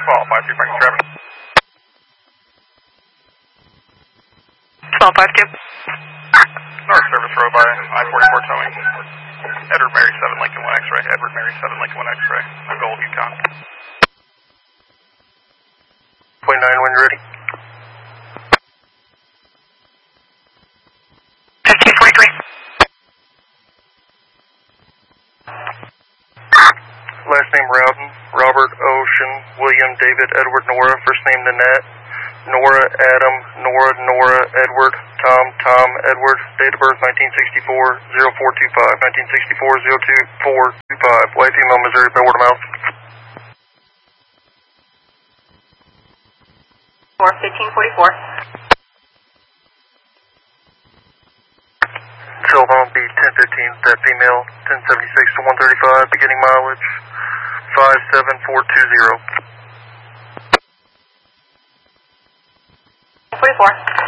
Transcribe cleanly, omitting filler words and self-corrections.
Call 52 Frank Travis. 1252. North Service Road by I-44 towing. Edward Mary 7 Lincoln 1 X-ray. Edward Mary 7 Lincoln 1 X-ray. Gold Yukon. 29 when you're ready. 1543. Last name Rowden, Robert, Ocean, William, David, Edward, Nora. First name Nanette, Nora, Adam, Nora, Edward, Tom, Edward. Date of birth 1964, 0425, 1964, 02425. White female, Missouri, by word of mouth. 1544. Cell phone be 1015, that female, 1076 to 135, beginning mileage 57420. 44.